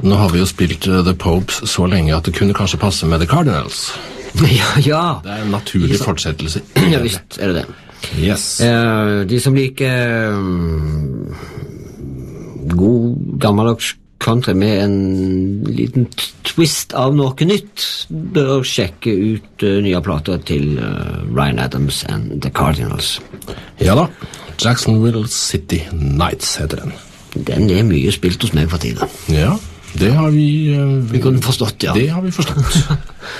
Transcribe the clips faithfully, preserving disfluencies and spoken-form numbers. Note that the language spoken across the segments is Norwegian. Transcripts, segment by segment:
Nå har vi jo spilt uh, The Popes så lenge at det kunne kanskje passe med The Cardinals. Ja, ja. Det er en naturlig fortsettelse. Ja, visst er det det. Yes. Uh, de som liker um, god, gammeldags country med en liten twist av noe nytt, bør sjekke ut uh, nye plater til uh, Ryan Adams and The Cardinals. Ja da. Jacksonville City Nights heter den. Den er mye spilt hos meg for tiden. Ja, det har vi... Uh, vi kunne forstått, ja. Det har vi forstått.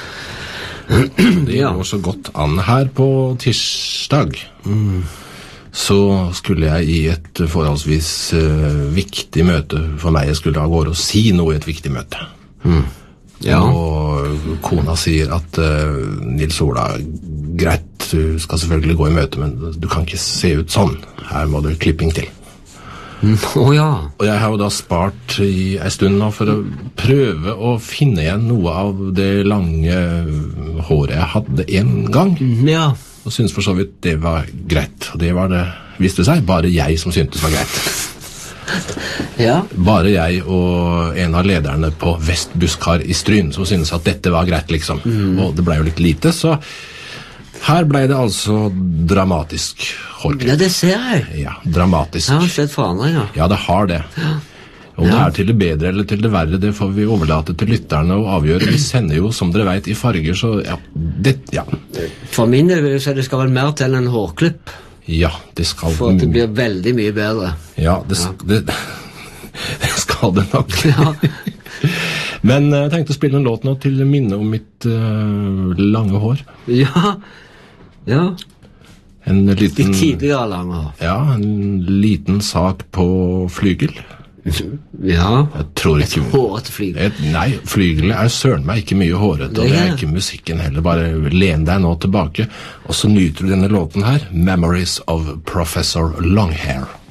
Det går så godt an. Her på tirsdag mm. så skulle jeg i et forholdsvis uh, viktig møte for meg. Jeg skulle av gårde og si noe i et viktig møte. Mm. Ja. Og kona sier at uh, Nils Ola, greit, du skal selvfølgelig gå i møte, men du kan ikke se ut sånn. Her må du klipping til. Mm. Oh, ja. Og jeg har jo da spart i en stund nå for å prøve å finne igjen noe av det lange håret jeg hadde en gang. Mm, ja. Og synes for så vidt det var greit. Og det var det, viste seg, bare jeg som syntes var greit. Ja. Bare jeg og en av lederne på Vestbuskar i Stryn som synes at dette var greit, liksom. Mm. Og det ble jo litt lite, så her ble det altså dramatisk hårklipp. Ja, det ser jeg. Ja, dramatisk. Det har skjedd forandringer. Ja, det har det. Om ja. det er til det bedre eller til det verre, det får vi overlate til lytterne å avgjøre. Vi sender jo, som dere vet, i farger, så ja, det, ja. For min del så det skal vel mer til en hårklipp. Ja, det skal... For at det blir veldig mye bedre. Ja, det, ja. det, det skal det nok. Ja. Men jeg tenkte å spille en låt nå til minne om mitt uh, lange hår. Ja, ja. En liten... Litt tidligere lange hår. Ja, en liten sak på flygel. Ja. Jeg tror ikke... Et hårete flygel. Et, nei, flygelet er søren meg ikke mye hårete, og det er ikke musikken heller. Bare len deg nå tilbake, og så nyter du denne låten her, Memories of Professor Longhair.